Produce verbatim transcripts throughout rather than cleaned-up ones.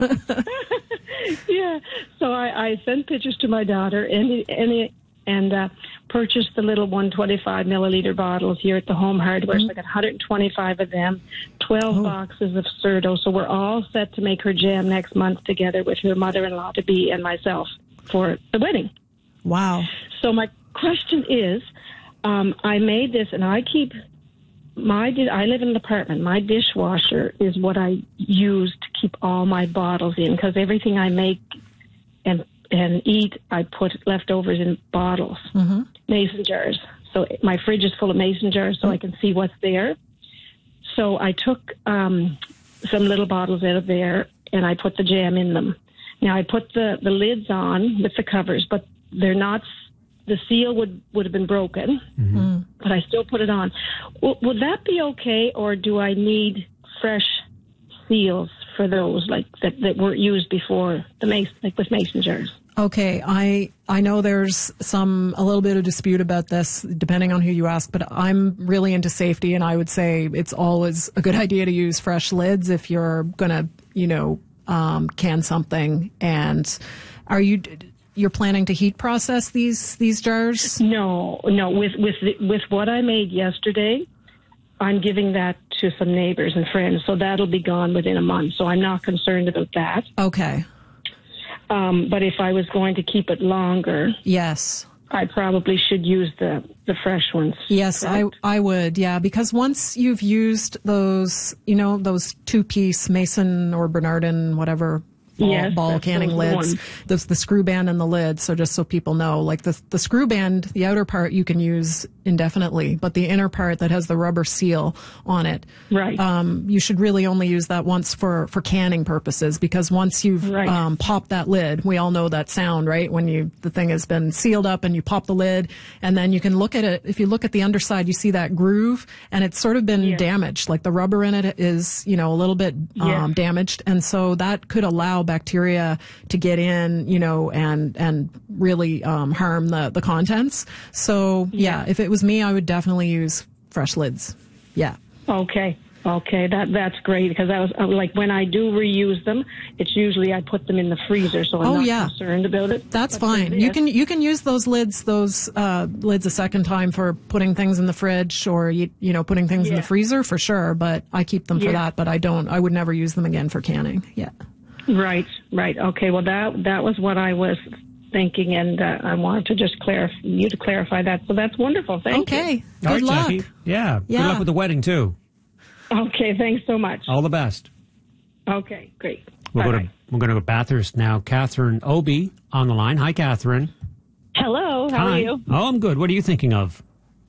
Yeah. So I, I sent pictures to my daughter and and and uh, purchased the little one hundred twenty-five milliliter bottles here at the Home Hardware. Mm-hmm. So I got one hundred twenty-five of them, twelve oh. boxes of Cerdo. So we're all set to make her jam next month together with her mother-in-law to be and myself for the wedding. Wow. So my question is, um, I made this, and I keep my. I live in an apartment. My dishwasher is what I use to keep all my bottles in, because everything I make and and eat, I put leftovers in bottles, mm-hmm. mason jars. So my fridge is full of mason jars, so mm-hmm. I can see what's there. So I took um, some little bottles out of there, and I put the jam in them. Now I put the the lids on with the covers, but they're not. The seal would, would have been broken, mm-hmm. but I still put it on. W- would that be okay, or do I need fresh seals for those, like that, that weren't used before, the mason, like with mason jars? Okay, I I know there's some a little bit of dispute about this, depending on who you ask, but I'm really into safety, and I would say it's always a good idea to use fresh lids if you're gonna, you know, um, can something. And are you? You're planning to heat process these these jars? No, no. With with the, with what I made yesterday, I'm giving that to some neighbors and friends, so that'll be gone within a month. So I'm not concerned about that. Okay. Um, but if I was going to keep it longer, yes, I probably should use the the fresh ones. Yes, correct? I I would. Yeah, because once you've used those, you know, those two piece Mason or Bernardin, whatever. Ball, yes, ball canning lids, the, the screw band and the lid. So just so people know, like the the screw band, the outer part you can use indefinitely, but the inner part that has the rubber seal on it, right? Um, you should really only use that once for for canning purposes, because once you've right. um, popped that lid, we all know that sound, right? When you the thing has been sealed up and you pop the lid, and then you can look at it. If you look at the underside, you see that groove, and it's sort of been yes. damaged. Like the rubber in it is, you know, a little bit um, yes. damaged, and so that could allow bacteria to get in, you know, and and really um, harm the the contents. So yeah, if it was me, I would definitely use fresh lids. Yeah. Okay. Okay. That that's great, because I was, I was like, when I do reuse them, it's usually I put them in the freezer, so I'm oh, not yeah. concerned about it. That's but fine. You can you can use those lids those uh, lids a second time for putting things in the fridge, or you you know putting things yeah. in the freezer for sure. But I keep them for yeah. that. But I don't. I would never use them again for canning. Yeah. Right. Right. Okay. Well, that that was what I was thinking, and uh, I wanted to just clarify you to clarify that. So that's wonderful. Thank okay. you. Okay. Good All right, luck. Jackie. Yeah. yeah. Good luck with the wedding too. Okay. Thanks so much. All the best. Okay. Great. We'll Bye go bye. to we're going to go to Bathurst now. Catherine Obi on the line. Hi, Catherine. Hello. How Hi. are you? Oh, I'm good. What are you thinking of?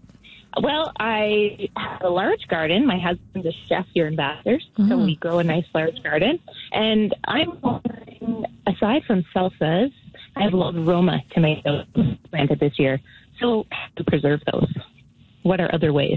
Well, I have a large garden. My husband's a chef here in Bathurst, mm-hmm. so we grow a nice large garden. And I'm wondering, aside from salsas, I have a lot of Roma tomatoes planted this year. So how to preserve those? What are other ways?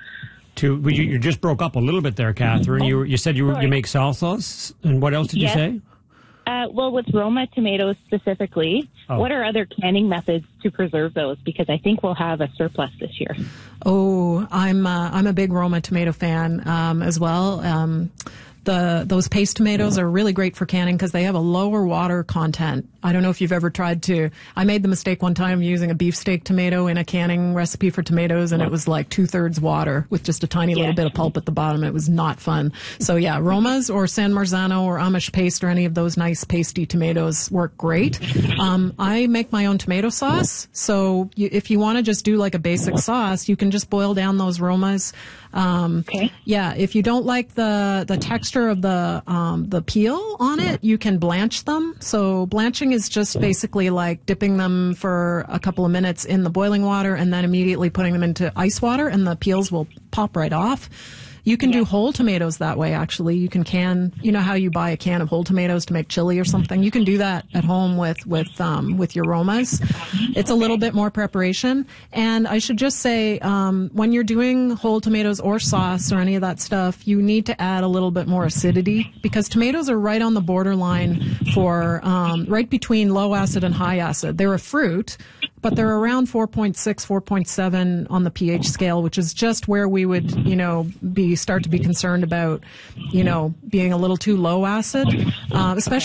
To you, you just broke up a little bit there, Catherine. You you said you you make salsas, and what else did yes. you say? Uh, well, with Roma tomatoes specifically, oh. what are other canning methods to preserve those? Because I think we'll have a surplus this year. Oh, I'm uh, I'm a big Roma tomato fan um, as well. Um, the those paste tomatoes are really great for canning because they have a lower water content. I don't know if you've ever tried to. I made the mistake one time using a beefsteak tomato in a canning recipe for tomatoes, and it was like two thirds water with just a tiny yeah. little bit of pulp at the bottom. It was not fun. So yeah, Romas or San Marzano or Amish paste or any of those nice pasty tomatoes work great. Um, I make my own tomato sauce. So you, if you want to just do like a basic sauce, you can just boil down those Romas. Um, okay. Yeah, if you don't like the the texture of the um, the peel on it, you can blanch them. So blanching is just basically like dipping them for a couple of minutes in the boiling water and then immediately putting them into ice water, and the peels will pop right off. You can yeah. do whole tomatoes that way, actually. You can can, you know how you buy a can of whole tomatoes to make chili or something? You can do that at home with, with, um, with your Romas. It's a little bit more preparation. And I should just say, um, when you're doing whole tomatoes or sauce or any of that stuff, you need to add a little bit more acidity because tomatoes are right on the borderline for, um, right between low acid and high acid. They're a fruit, but they're around four point six, four point seven on the pH scale, which is just where we would, you know, be start to be concerned about, you know, being a little too low acid, uh, especially